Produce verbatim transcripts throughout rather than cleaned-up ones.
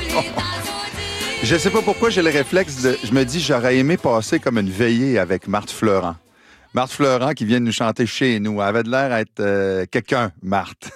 Je sais pas pourquoi j'ai le réflexe de... Je me dis, j'aurais aimé passer comme une veillée avec Marthe Fleurant. Marthe Fleurant qui vient de nous chanter chez nous. Elle avait de l'air d'être euh, quelqu'un, Marthe.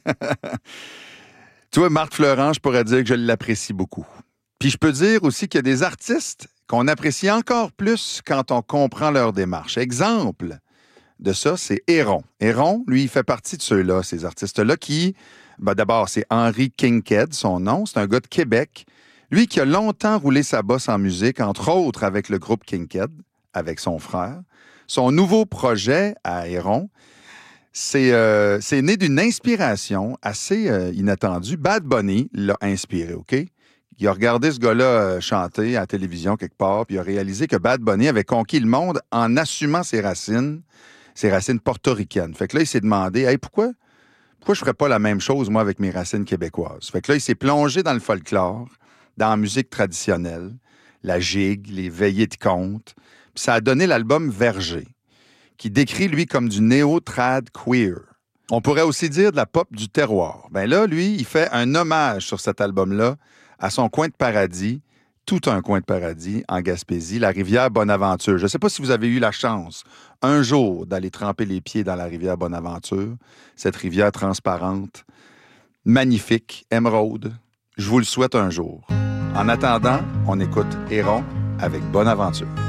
Tu vois, Marthe Fleurant, je pourrais dire que je l'apprécie beaucoup. Puis je peux dire aussi qu'il y a des artistes qu'on apprécie encore plus quand on comprend leur démarche. Exemple de ça, c'est Héron. Héron, lui, il fait partie de ceux-là, ces artistes-là, qui... Ben d'abord, c'est Henry Kinkade, son nom. C'est un gars de Québec. Lui qui a longtemps roulé sa bosse en musique, entre autres avec le groupe Kinkade, avec son frère. Son nouveau projet à Héron, c'est, euh, c'est né d'une inspiration assez euh, inattendue. Bad Bunny l'a inspiré, OK? Il a regardé ce gars-là euh, chanter à la télévision quelque part, puis il a réalisé que Bad Bunny avait conquis le monde en assumant ses racines, ses racines portoricaines. Fait que là, il s'est demandé, hey, pourquoi, pourquoi je ferais pas la même chose, moi, avec mes racines québécoises? Fait que là, il s'est plongé dans le folklore, dans la musique traditionnelle, la gigue, les veillées de conte. Puis ça a donné l'album Verger, qui décrit, lui, comme du néo-trad queer. On pourrait aussi dire de la pop du terroir. Ben là, lui, il fait un hommage sur cet album-là à son coin de paradis, tout un coin de paradis en Gaspésie, la rivière Bonaventure. Je ne sais pas si vous avez eu la chance un jour d'aller tremper les pieds dans la rivière Bonaventure, cette rivière transparente, magnifique, émeraude. Je vous le souhaite un jour. En attendant, on écoute Héron avec Bonaventure.